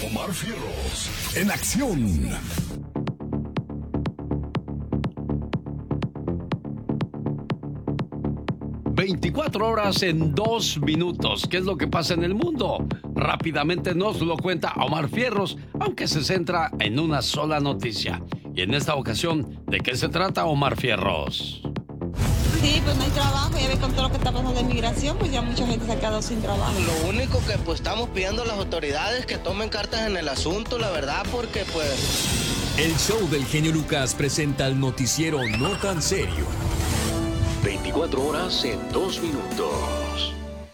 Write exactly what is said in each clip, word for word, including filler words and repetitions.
Omar Fierros en acción. veinticuatro horas en dos minutos. ¿Qué es lo que pasa en el mundo? Rápidamente nos lo cuenta Omar Fierros, aunque se centra en una sola noticia. Y en esta ocasión, ¿de qué se trata, Omar Fierros? Sí, pues no hay trabajo, ya ve con todo lo que está pasando de inmigración, pues ya mucha gente se ha quedado sin trabajo. Lo único que pues estamos pidiendo a las autoridades que tomen cartas en el asunto, la verdad, porque pues... El show del genio Lucas presenta el noticiero No Tan Serio. veinticuatro horas en dos minutos.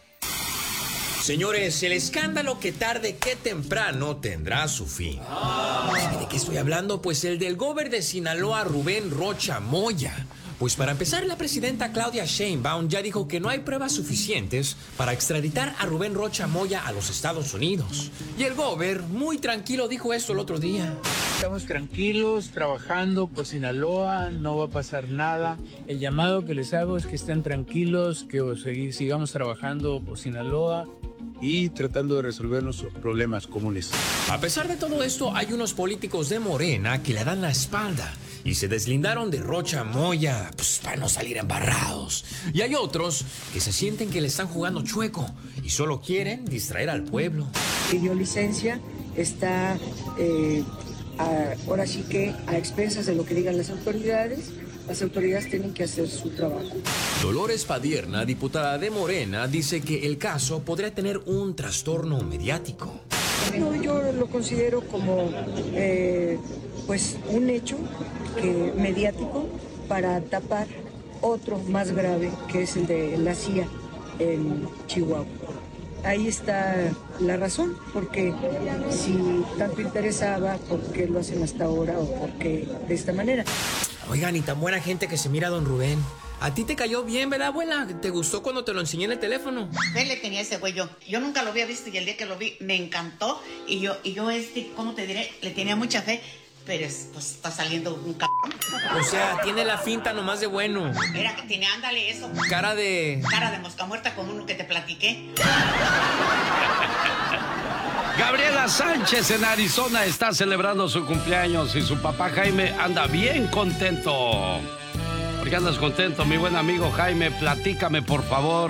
Señores, el escándalo que tarde que temprano tendrá su fin. ¿Sabe de qué estoy hablando? Pues el del gober de Sinaloa, Rubén Rocha Moya. Pues para empezar, la presidenta Claudia Sheinbaum ya dijo que no hay pruebas suficientes para extraditar a Rubén Rocha Moya a los Estados Unidos. Y el gober, muy tranquilo, dijo esto el otro día. Estamos tranquilos, trabajando por Sinaloa, no va a pasar nada. El llamado que les hago es que estén tranquilos, que sigamos trabajando por Sinaloa y tratando de resolver nuestros problemas comunes. A pesar de todo esto, hay unos políticos de Morena que le dan la espalda y se deslindaron de Rocha Moya, pues, para no salir embarrados. Y hay otros que se sienten que le están jugando chueco y solo quieren distraer al pueblo. Pidió licencia, está eh, a, ahora sí que a expensas de lo que digan las autoridades. Las autoridades tienen que hacer su trabajo. Dolores Padierna, diputada de Morena, dice que el caso podría tener un trastorno mediático. No, yo lo considero como eh, pues un hecho que, mediático para tapar otro más grave, que es el de la C I A en Chihuahua. Ahí está la razón, porque si tanto interesaba, ¿por qué lo hacen hasta ahora o por qué de esta manera? Oigan, y tan buena gente que se mira, don Rubén. A ti te cayó bien, ¿verdad, abuela? ¿Te gustó cuando te lo enseñé en el teléfono? Fe le tenía ese güey yo. Yo nunca lo había visto y el día que lo vi me encantó. Y yo, y yo este, ¿cómo te diré? Le tenía mucha fe. Pero es, pues está saliendo un cabrón. O sea, tiene la finta nomás de bueno. Mira que tiene, ándale eso. Cara de... Cara de mosca muerta como uno que te platiqué. Gabriela Sánchez en Arizona está celebrando su cumpleaños y su papá Jaime anda bien contento. ¿Por qué andas contento, mi buen amigo Jaime? Platícame, por favor.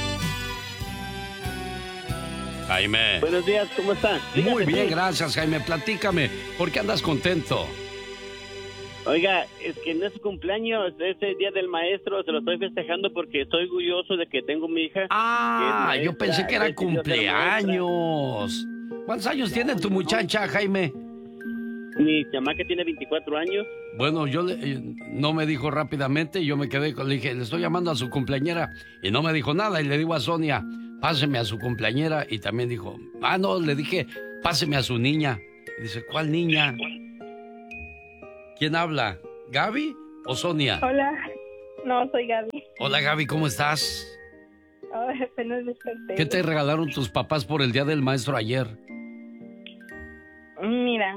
Jaime. Buenos días, ¿cómo están? Muy bien, gracias, Jaime. Platícame, ¿por qué andas contento? Oiga, es que no es su cumpleaños, es el día del maestro, se lo estoy festejando porque estoy orgulloso de que tengo mi hija. Ah, maestra, yo pensé que era cumpleaños. ¿Cuántos años tiene tu muchacha, Jaime? Mi chamaca tiene veinticuatro años. Bueno, yo le, no me dijo rápidamente, yo me quedé, le dije, le estoy llamando a su cumpleañera, y no me dijo nada, y le digo a Sonia, páseme a su cumpleañera, y también dijo, ah, no, le dije, páseme a su niña. Y dice, ¿cuál niña? ¿Quién habla? ¿Gaby o Sonia? Hola, no, soy Gaby. Hola, Gaby, ¿cómo estás? Oh, apenas desperté. ¿Qué te regalaron tus papás por el Día del Maestro ayer? Mira,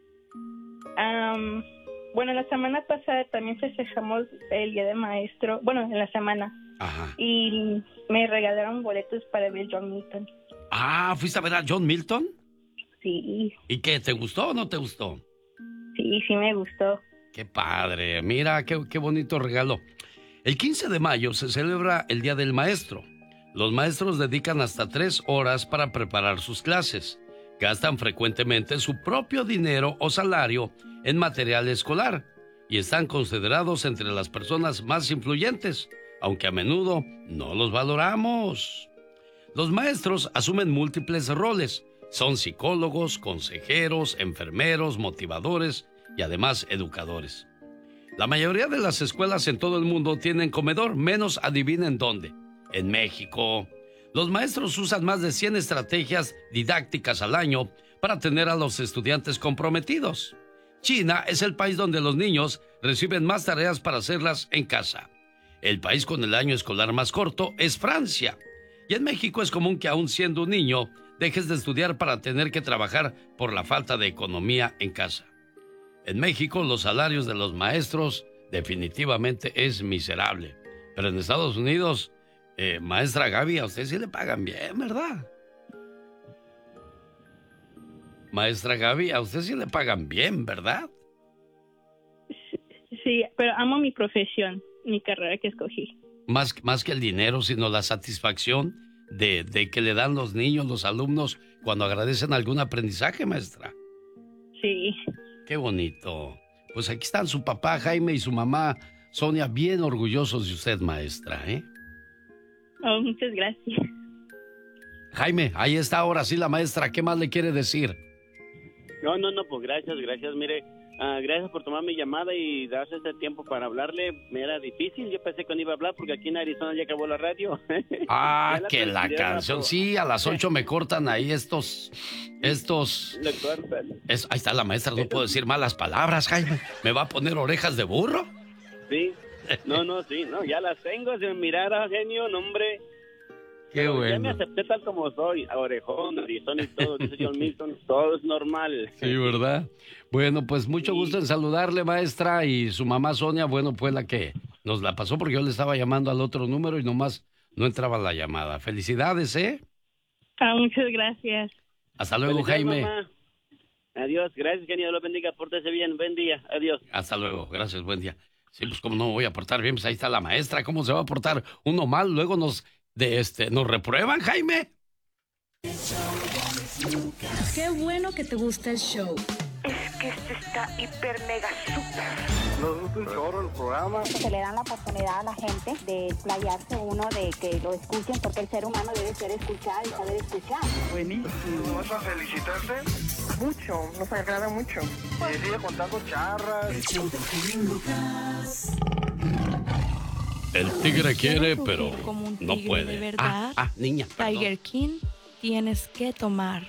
um, bueno, la semana pasada también festejamos el Día del Maestro, bueno, en la semana. Ajá. Y me regalaron boletos para ver John Milton. Ah, ¿fuiste a ver a John Milton? Sí. ¿Y qué, te gustó o no te gustó? Sí, sí me gustó. Qué padre, mira, qué, qué bonito regalo. El quince de mayo se celebra el Día del Maestro. Los maestros dedican hasta tres horas para preparar sus clases. Gastan frecuentemente su propio dinero o salario en material escolar y están considerados entre las personas más influyentes, aunque a menudo no los valoramos. Los maestros asumen múltiples roles. Son psicólogos, consejeros, enfermeros, motivadores y además educadores. La mayoría de las escuelas en todo el mundo tienen comedor, menos adivinen dónde. En México. Los maestros usan más de cien estrategias didácticas al año para tener a los estudiantes comprometidos. China es el país donde los niños reciben más tareas para hacerlas en casa. El país con el año escolar más corto es Francia. Y en México es común que aún siendo un niño dejes de estudiar para tener que trabajar por la falta de economía en casa. En México los salarios de los maestros definitivamente es miserable. Pero en Estados Unidos, eh, maestra Gaby, a usted sí le pagan bien, ¿verdad? Maestra Gaby, a usted sí le pagan bien, ¿verdad? Sí, pero amo mi profesión, mi carrera que escogí. Más, más que el dinero, sino la satisfacción de, de que le dan los niños, los alumnos, cuando agradecen algún aprendizaje, maestra. Sí. Qué bonito. Pues aquí están su papá Jaime y su mamá Sonia bien orgullosos de usted, maestra, ¿eh? Oh, muchas gracias. Jaime, ahí está ahora sí la maestra. ¿Qué más le quiere decir? No, no, no, pues gracias, gracias. Mire, uh, gracias por tomar mi llamada y darse este tiempo para hablarle. Me era difícil, yo pensé que no iba a hablar porque aquí en Arizona ya acabó la radio. Ah, la que la canción. Por... Sí, a las ocho me cortan ahí estos... Estos... Es, ahí está la maestra, no puedo decir malas palabras, Jaime. ¿Me va a poner orejas de burro? Sí, no, no, sí, no, ya las tengo. Si me mirara, genio, nombre... Qué bueno. Ya me acepté tal como soy, orejón, Arizona y todo, dice John Milton, todo es normal. Sí, ¿verdad? Bueno, pues mucho gusto en saludarle, maestra, y su mamá Sonia, bueno, fue la que nos la pasó porque yo le estaba llamando al otro número y nomás no entraba la llamada. Felicidades, ¿eh? Ah, muchas gracias. Hasta luego, Jaime. Mamá. Adiós, gracias, que Dios lo bendiga, pórtese bien, buen día, adiós. Hasta luego, gracias, buen día. Sí, pues cómo no me voy a portar bien, pues ahí está la maestra, ¿cómo se va a portar uno mal? Luego nos... de este, ¿nos reprueban, Jaime? Qué bueno que te gusta el show. Es que este está hiper mega super. Nos gusta un chorro el programa. Se le dan la oportunidad a la gente de explayarse uno, de que lo escuchen, porque el ser humano debe ser escuchado y saber escuchar. Buenísimo. ¿Vas a felicitarte? Mucho, nos agrada mucho. Y sigue contando charras. El show de Piolín Lucas. El tigre quiere, pero no puede. De verdad, ah, ah, niña, perdón. Tiger King, tienes que tomar.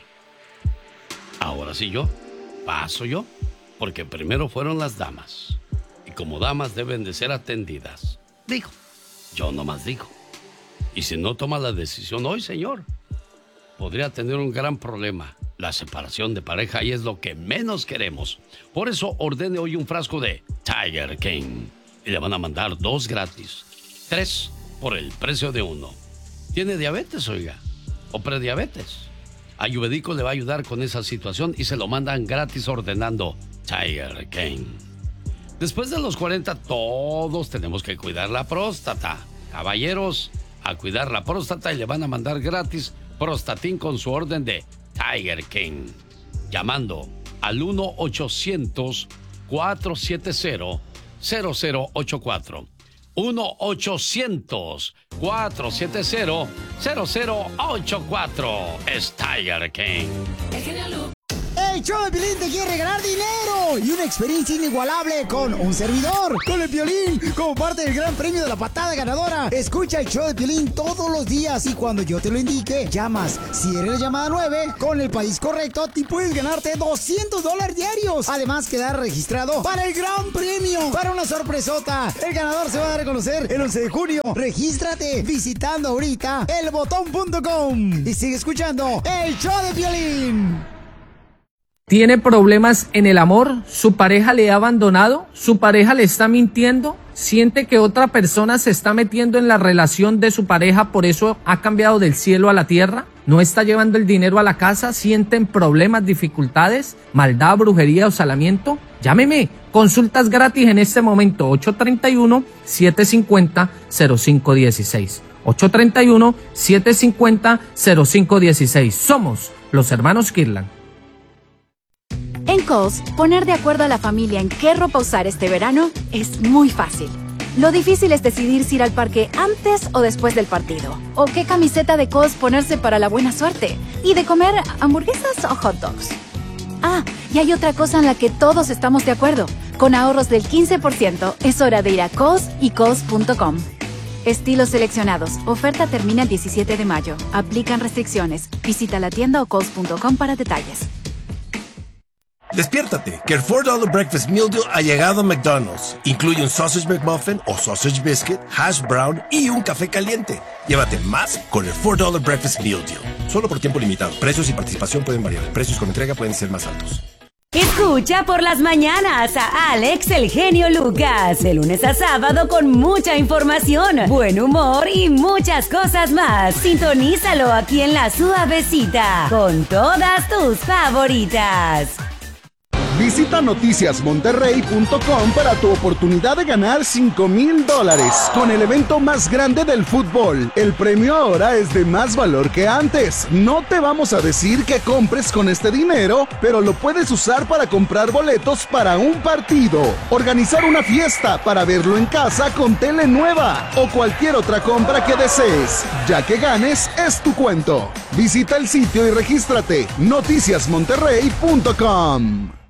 Ahora sí yo, paso yo, porque primero fueron las damas. Y como damas deben de ser atendidas. Digo, yo nomás digo. Y si no toma la decisión hoy, señor, podría tener un gran problema. La separación de pareja y es lo que menos queremos. Por eso ordene hoy un frasco de Tiger King. Y le van a mandar dos gratis. Tres por el precio de uno. ¿Tiene diabetes, oiga? ¿O prediabetes? Ayurvédico le va a ayudar con esa situación y se lo mandan gratis ordenando Tiger King. Después de los cuarenta, todos tenemos que cuidar la próstata. Caballeros, a cuidar la próstata y le van a mandar gratis Prostatin con su orden de Tiger King. Llamando al uno ochocientos, cuatro siete cero, cero cero ocho cuatro. uno ochocientos, cuatro siete cero, cero cero ocho cuatro. Es Tiger King. El show de Piolín te quiere regalar dinero y una experiencia inigualable con un servidor, con el Piolín, como parte del gran premio de la patada ganadora. Escucha el show de Piolín todos los días y cuando yo te lo indique, llamas. Si eres la llamada nueve, con el país correcto, te puedes ganarte doscientos dólares diarios. Además, quedar registrado para el gran premio, para una sorpresota. El ganador se va a dar a conocer el once de junio. Regístrate visitando ahorita el botón punto com y sigue escuchando el show de Piolín. ¿Tiene problemas en el amor? ¿Su pareja le ha abandonado? ¿Su pareja le está mintiendo? ¿Siente que otra persona se está metiendo en la relación de su pareja, por eso ha cambiado del cielo a la tierra? ¿No está llevando el dinero a la casa? ¿Sienten problemas, dificultades, maldad, brujería o salamiento? Llámeme. Consultas gratis en este momento. ocho tres uno, siete cinco cero, cero cinco uno seis. ocho tres uno, siete cinco cero, cero cinco uno seis. Somos los hermanos Kirlan. En Kohl's, poner de acuerdo a la familia en qué ropa usar este verano es muy fácil. Lo difícil es decidir si ir al parque antes o después del partido, o qué camiseta de Kohl's ponerse para la buena suerte, y de comer hamburguesas o hot dogs. Ah, y hay otra cosa en la que todos estamos de acuerdo. Con ahorros del quince por ciento, es hora de ir a Kohl's y Kohl's punto com. Estilos seleccionados. Oferta termina el diecisiete de mayo. Aplican restricciones. Visita la tienda o Kohl's punto com para detalles. Despiértate, que el cuatro dólares Breakfast Meal Deal ha llegado a McDonald's. Incluye un Sausage McMuffin o Sausage Biscuit, Hash Brown y un café caliente. Llévate más con el cuatro dólares Breakfast Meal Deal. Solo por tiempo limitado. Precios y participación pueden variar. Precios con entrega pueden ser más altos. Es Escucha por las mañanas a Alex el genio Lucas, de lunes a sábado con mucha información, buen humor y muchas cosas más. Sintonízalo aquí en La Suavecita con todas tus favoritas. Visita noticias monterrey punto com para tu oportunidad de ganar cinco mil dólares con el evento más grande del fútbol. El premio ahora es de más valor que antes. No te vamos a decir que compres con este dinero, pero lo puedes usar para comprar boletos para un partido, organizar una fiesta para verlo en casa con tele nueva o cualquier otra compra que desees. Ya que ganes, es tu cuento. Visita el sitio y regístrate. noticias monterrey punto com.